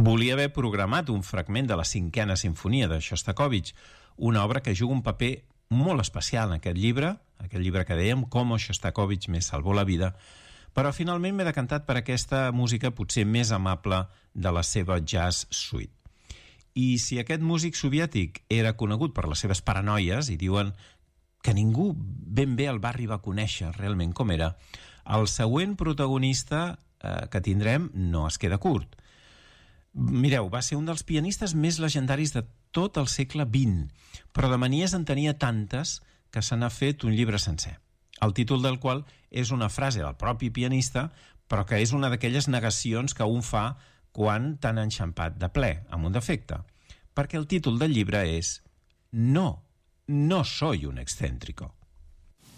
Volia haver programat un fragment de la 5a Simfonia de Shostakovich, una obra que juga un paper molt especial en aquest llibre que dèiem, Com Shostakovich me salvó la vida, però finalment m'he decantat per aquesta música potser més amable de la seva jazz suite. I si aquest músic soviètic era conegut per les seves paranoies, i diuen que ningú ben bé el va arribar a conèixer realment com era, el següent protagonista que tindrem no es queda curt. Mireu, va ser un dels pianistes més legendaris de tot el segle XX, però de manies en tenia tantes que se n'ha fet un llibre sencer. El títol del qual és una frase del propi pianista, però que és una d'aquelles negacions que un fa quan t'han enxampat de ple, amb un defecte. Perquè el títol del llibre és No soy un excéntrico.